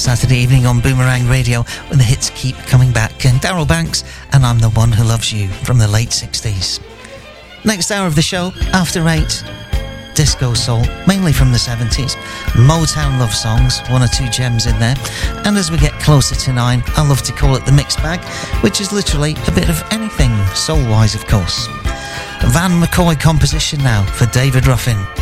Saturday evening on Boomerang Radio when the hits keep coming back. And Darryl Banks and I'm the One Who Loves You from the late 60s. Next hour of the show, after 8, disco soul, mainly from the 70s, Motown love songs, one or two gems in there, and as we get closer to 9, I love to call it the mixed bag, which is literally a bit of anything, soul-wise of course. Van McCoy composition now for David Ruffin.